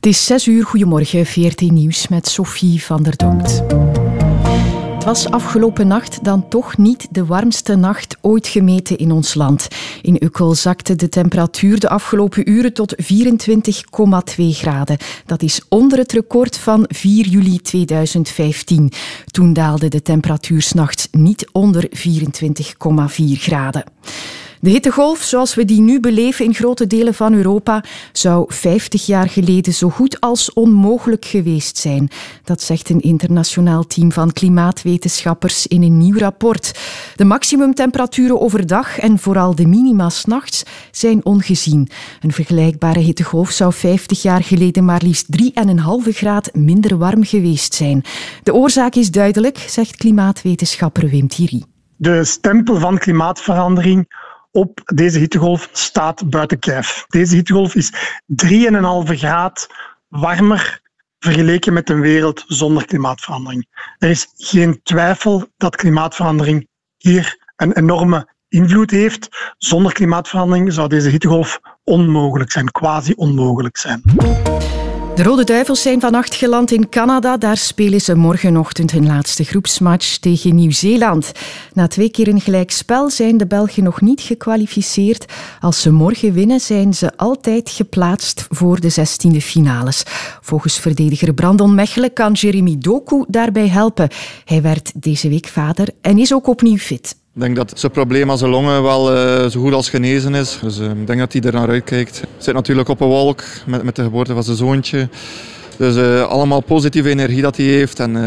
Het is 6 uur, goedemorgen, VRT Nieuws met Sophie van der Donkt. Het was afgelopen nacht dan toch niet de warmste nacht ooit gemeten in ons land. In Uckel zakte de temperatuur de afgelopen uren tot 24,2 graden. Dat is onder het record van 4 juli 2015. Toen daalde de temperatuur 's nachts niet onder 24,4 graden. De hittegolf, zoals we die nu beleven in grote delen van Europa, zou 50 jaar geleden zo goed als onmogelijk geweest zijn. Dat zegt een internationaal team van klimaatwetenschappers in een nieuw rapport. De maximumtemperaturen overdag en vooral de minima 's nachts zijn ongezien. Een vergelijkbare hittegolf zou 50 jaar geleden maar liefst 3,5 graad minder warm geweest zijn. De oorzaak is duidelijk, zegt klimaatwetenschapper Wim Thierry. De stempel van klimaatverandering op deze hittegolf staat buiten kijf. Deze hittegolf is 3,5 graad warmer vergeleken met een wereld zonder klimaatverandering. Er is geen twijfel dat klimaatverandering hier een enorme invloed heeft. Zonder klimaatverandering zou deze hittegolf onmogelijk zijn, quasi onmogelijk zijn. De Rode Duivels zijn vannacht geland in Canada. Daar spelen ze morgenochtend hun laatste groepsmatch tegen Nieuw-Zeeland. Na 2 keer een gelijkspel zijn de Belgen nog niet gekwalificeerd. Als ze morgen winnen, zijn ze altijd geplaatst voor de 16e finales. Volgens verdediger Brandon Mechelen kan Jeremy Doku daarbij helpen. Hij werd deze week vader en is ook opnieuw fit. Ik denk dat zijn probleem aan zijn longen wel zo goed als genezen is. Dus ik denk dat hij er naar uitkijkt. Hij zit natuurlijk op een wolk met de geboorte van zijn zoontje. Dus allemaal positieve energie dat hij heeft. En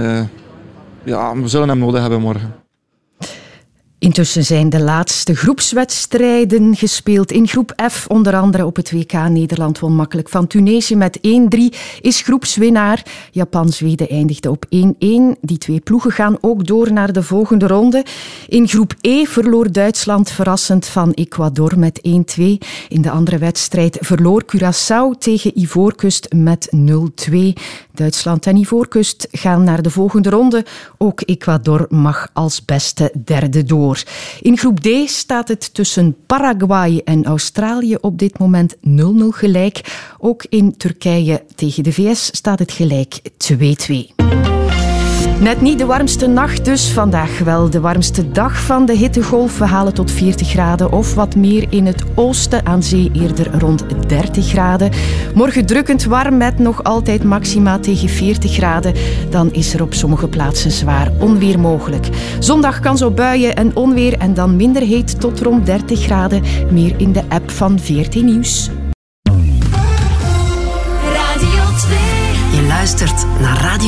we zullen hem nodig hebben morgen. Intussen zijn de laatste groepswedstrijden gespeeld. In groep F, onder andere op het WK. Nederland won makkelijk van Tunesië met 1-3, is groepswinnaar. Japan-Zweden eindigde op 1-1. Die 2 ploegen gaan ook door naar de volgende ronde. In groep E verloor Duitsland verrassend van Ecuador met 1-2. In de andere wedstrijd verloor Curaçao tegen Ivoorkust met 0-2. Duitsland en Ivoorkust gaan naar de volgende ronde. Ook Ecuador mag als beste derde door. In groep D staat het tussen Paraguay en Australië op dit moment 0-0 gelijk. Ook in Turkije tegen de VS staat het gelijk 2-2. Net niet de warmste nacht dus, vandaag wel de warmste dag van de hittegolf. We halen tot 40 graden of wat meer in het oosten, aan zee eerder rond 30 graden. Morgen drukkend warm met nog altijd maxima tegen 40 graden. Dan is er op sommige plaatsen zwaar onweer mogelijk. Zondag kans op buien en onweer en dan minder heet tot rond 30 graden. Meer in de app van VRT Nieuws. Radio 2. Je luistert naar Radio